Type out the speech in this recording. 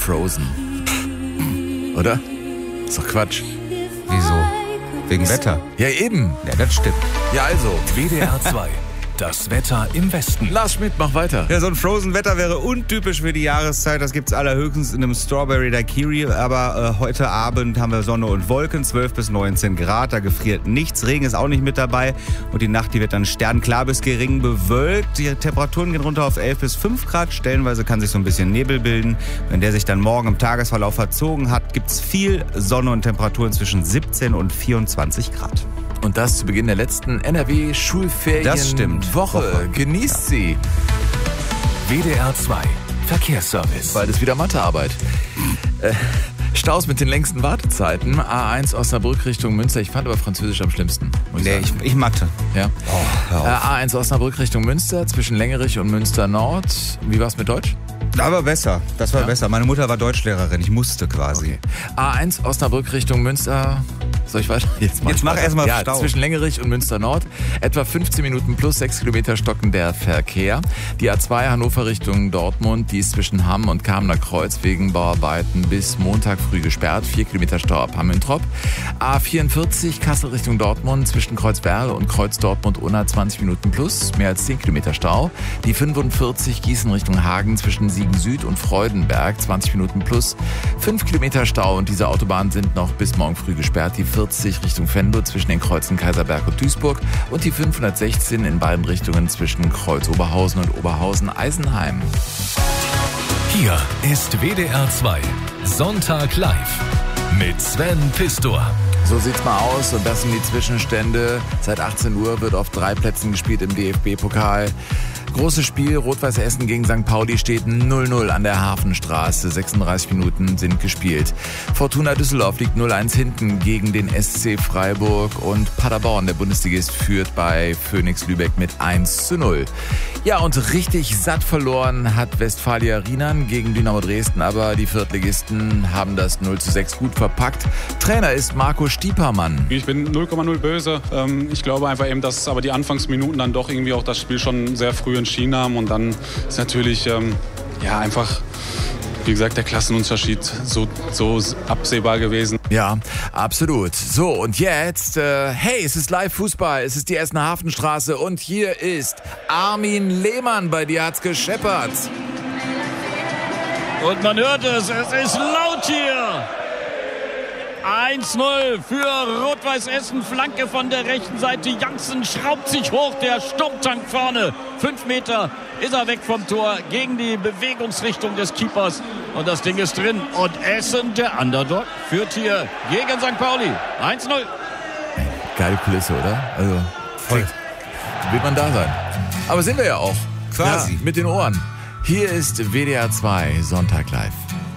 Frozen. Oder? Ist doch Quatsch. Wieso? Wegen Wetter? Ja, eben. Ja, das stimmt. Ja, also. WDR 2. Das Wetter im Westen. Lars Schmidt, mach weiter. Ja, so ein Frozen-Wetter wäre untypisch für die Jahreszeit. Das gibt's allerhöchstens in einem Strawberry Daiquiri. Aber heute Abend haben wir Sonne und Wolken, 12 bis 19 Grad. Da gefriert nichts. Regen ist auch nicht mit dabei. Und die Nacht, die wird dann sternklar bis gering bewölkt. Die Temperaturen gehen runter auf 11 bis 5 Grad. Stellenweise kann sich so ein bisschen Nebel bilden. Wenn der sich dann morgen im Tagesverlauf verzogen hat, gibt's viel Sonne und Temperaturen zwischen 17 und 24 Grad. Und das zu Beginn der letzten NRW-Schulferienwoche. Das stimmt. Genießt sie. WDR 2. Verkehrsservice. Bald ist wieder Mathearbeit. Staus mit den längsten Wartezeiten. A1 Osnabrück Richtung Münster. Ich fand aber Französisch am schlimmsten. Ich Mathe. Ja. A1 Osnabrück Richtung Münster zwischen Längerich und Münster Nord. Wie war's mit Deutsch? Aber besser. Das war besser. Meine Mutter war Deutschlehrerin. Ich musste quasi. Okay. A1 Osnabrück Richtung Münster. Soll ich weiter? Jetzt mach erstmal Stau. Zwischen Längerich und Münster Nord. Etwa 15 Minuten plus 6 Kilometer stocken der Verkehr. Die A2 Hannover Richtung Dortmund. Die ist zwischen Hamm und Kamener Kreuz wegen Bauarbeiten bis Montag früh gesperrt. 4 Kilometer Stau ab Hamm-Introp. A44 Kassel Richtung Dortmund. Zwischen Kreuzberg und Kreuz Dortmund-Unna 20 Minuten plus. Mehr als 10 Kilometer Stau. Die 45 Gießen Richtung Hagen zwischen Siegen Süd und Freudenberg. 20 Minuten plus. 5 Kilometer Stau. Und diese Autobahnen sind noch bis morgen früh gesperrt. Die 40 Richtung Venlo zwischen den Kreuzen Kaiserberg und Duisburg und die 516 in beiden Richtungen zwischen Kreuz Oberhausen und Oberhausen-Eisenheim. Hier ist WDR 2. Sonntag live mit Sven Pistor. So sieht's mal aus und das sind die Zwischenstände. Seit 18 Uhr wird auf 3 Plätzen gespielt im DFB-Pokal. Großes Spiel, Rot-Weiß Essen gegen St. Pauli steht 0-0 an der Hafenstraße. 36 Minuten sind gespielt. Fortuna Düsseldorf liegt 0-1 hinten gegen den SC Freiburg und Paderborn, der Bundesligist, führt bei Phoenix Lübeck mit 1-0. Ja, und richtig satt verloren hat Westfalia Riemann gegen Dynamo Dresden, aber die Viertligisten haben das 0-6 gut verpackt. Trainer ist Marco Stiepermann. Ich bin 0,0 böse. Ich glaube einfach eben, dass aber die Anfangsminuten dann doch irgendwie auch das Spiel schon sehr früh entschieden haben und dann ist natürlich einfach, wie gesagt, der Klassenunterschied so absehbar gewesen. Ja, absolut. So, und jetzt, hey, es ist Live-Fußball, es ist die Essener Hafenstraße und hier ist Armin Lehmann, bei dir hat's gescheppert. Und man hört es ist laut hier. 1-0 für Rot-Weiß Essen, Flanke von der rechten Seite. Janssen schraubt sich hoch, der Sturmtank vorne. 5 Meter ist er weg vom Tor, gegen die Bewegungsrichtung des Keepers. Und das Ding ist drin. Und Essen, der Underdog, führt hier gegen St. Pauli. 1-0. Geile Kulisse, oder? Also, voll. Will man da sein. Aber sind wir ja auch. Quasi. Ja, mit den Ohren. Hier ist WDR 2 Sonntag live.